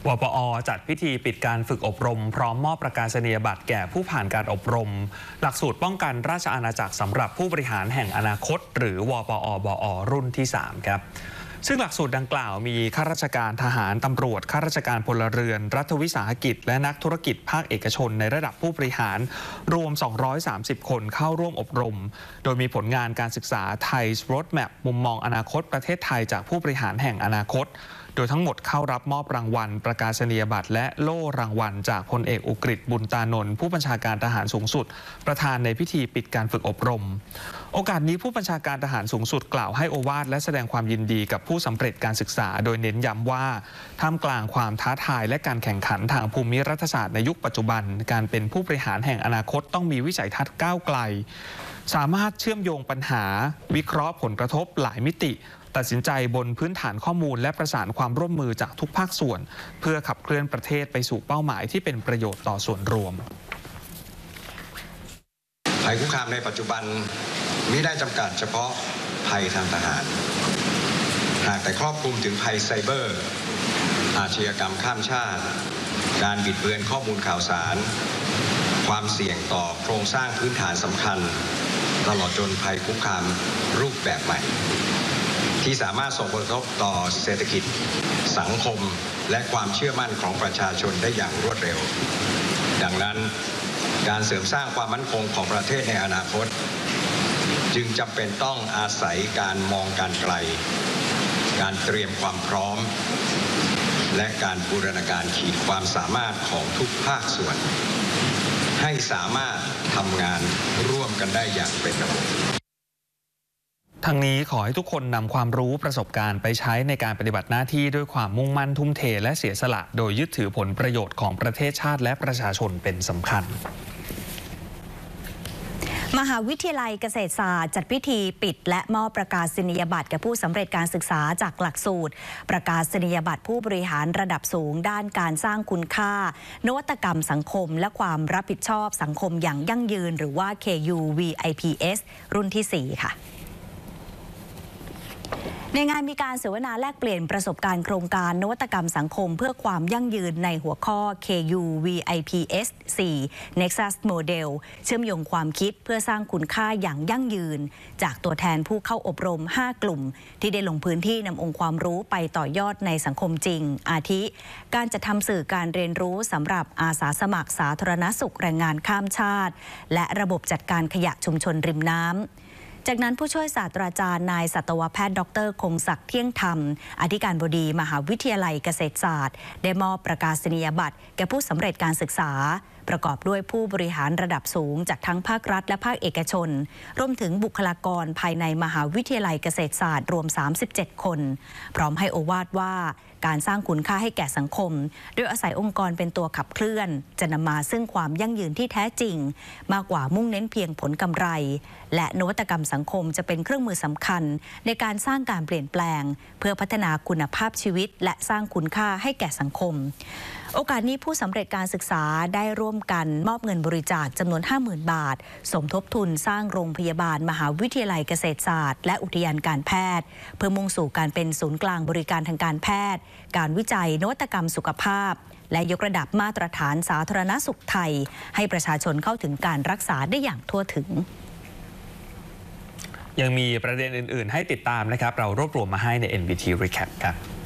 วปอ.จัดพิธีปิดการฝึกอบรมพร้อมมอบประกาศนียบัตรแก่ผู้ผ่านการอบรมหลักสูตรป้องกันราชอาณาจักรสำหรับผู้บริหารแห่งอนาคตหรือวปอ.บอ.รุ่นที่ 3 ครับซึ่งหลักสูตรดังกล่าวมีข้าราชการทหารตำรวจข้าราชการพลเรือนรัฐวิสาหกิจและนักธุรกิจภาคเอกชนในระดับผู้บริหารรวม230 คนเข้าร่วมอบรมโดยมีผลงานการศึกษาไทย Roadmap มุมมองอนาคตประเทศไทยจากผู้บริหารแห่งอนาคตโดยทั้งหมดเข้ารับมอบรางวัลประกาศนียบัตรและโล่รางวัลจากพลเอกอุกฤษบุญตานนท์ผู้บัญชาการทหารสูงสุดประธานในพิธีปิดการฝึกอบรมโอกาสนี้ผู้บัญชาการทหารสูงสุดกล่าวให้โอวาทและแสดงความยินดีกับผู้สำเร็จการศึกษาโดยเน้นย้ำว่าท่ามกลางความท้าทายและการแข่งขันทางภูมิรัฐศาสตร์ในยุคปัจจุบันการเป็นผู้บริหารแห่งอนาคตต้องมีวิสัยทัศน์ก้าวไกลสามารถเชื่อมโยงปัญหาวิเคราะห์ผลกระทบหลายมิติตัดสินใจบนพื้นฐานข้อมูลและประสานความร่วมมือจากทุกภาคส่วนเพื่อขับเคลื่อนประเทศไปสู่เป้าหมายที่เป็นประโยชน์ต่อส่วนรวมภัยคุกคามในปัจจุบันมิได้จำกัดเฉพาะภัยทางทหารหากแต่ครอบคลุมถึงภัยไซเบอร์อาชญากรรมข้ามชาติการบิดเบือนข้อมูลข่าวสารความเสี่ยงต่อโครงสร้างพื้นฐานสำคัญตลอดจนภัยคุกคามรูปแบบใหม่ที่สามารถส่งผลกระทบต่อเศรษฐกิจสังคมและความเชื่อมั่นของประชาชนได้อย่างรวดเร็วดังนั้นการเสริมสร้างความมั่นคงของประเทศในอนาคตจึงจำเป็นต้องอาศัยการมองการไกลการเตรียมความพร้อมและการบูรณาการขีดความสามารถของทุกภาคส่วนให้สามารถทำงานร่วมกันได้อย่างเป็นระบบทั้งนี้ขอให้ทุกคนนำความรู้ประสบการณ์ไปใช้ในการปฏิบัติหน้าที่ด้วยความมุ่งมั่นทุ่มเทและเสียสละโดยยึดถือผลประโยชน์ของประเทศชาติและประชาชนเป็นสำคัญมหาวิทยาลัยเกษตรศาสตร์จัดพิธีปิดและมอบประกาศนียบัตรแก่ผู้สำเร็จการศึกษาจากหลักสูตรประกาศนียบัตรผู้บริหารระดับสูงด้านการสร้างคุณค่านวัตกรรมสังคมและความรับผิดชอบสังคมอย่างยั่งยืนหรือว่า KU VIPS รุ่นที่ 4 ค่ะในงานมีการเสวนาแลกเปลี่ยนประสบการณ์โครงการนวัตกรรมสังคมเพื่อความยั่งยืนในหัวข้อ KU VIPS 4 Nexus Model เชื่อมโยงความคิดเพื่อสร้างคุณค่าอย่างยั่งยืนจากตัวแทนผู้เข้าอบรม 5 กลุ่มที่ได้ลงพื้นที่นำองค์ความรู้ไปต่อยอดในสังคมจริงอาทิการจัดทำสื่อการเรียนรู้สำหรับอาสาสมัครสาธารณสุขแรงงานข้ามชาติและระบบจัดการขยะชุมชนริมน้ำจากนั้นผู้ช่วยศาสตราจารย์นายสัตวแพทย์ดร.คงศักดิ์เที่ยงธรรมอธิการบดีมหาวิทยาลัยเกษตรศาสตร์ได้มอบประกาศนียบัตรแก่ผู้สำเร็จการศึกษาประกอบด้วยผู้บริหารระดับสูงจากทั้งภาครัฐและภาคเอกชนรวมถึงบุคลากรภายในมหาวิทยาลัยเกษตรศาสตร์รวม37 คนพร้อมให้โอวาทว่าการสร้างคุณค่าให้แก่สังคมโดยอาศัยองค์กรเป็นตัวขับเคลื่อนจะนำมาซึ่งความยั่งยืนที่แท้จริงมากกว่ามุ่งเน้นเพียงผลกำไรและนวัตกรรมสังคมจะเป็นเครื่องมือสำคัญในการสร้างการเปลี่ยนแปลงเพื่อพัฒนาคุณภาพชีวิตและสร้างคุณค่าให้แก่สังคมโอกาสนี้ผู้สำเร็จการศึกษาได้ร่วมกันมอบเงินบริจาคจำนวน 50,000 บาทสมทบทุนสร้างโรงพยาบาลมหาวิทยาลัยเกษตรศาสตร์และอุทยานการแพทย์เพื่อมุ่งสู่การเป็นศูนย์กลางบริการทางการแพทย์การวิจัยนวัตกรรมสุขภาพและยกระดับมาตรฐานสาธารณสุขไทยให้ประชาชนเข้าถึงการรักษาได้อย่างทั่วถึงยังมีประเด็นอื่นๆให้ติดตามนะครับเรารวบรวมมาให้ใน NBT Recap ครับ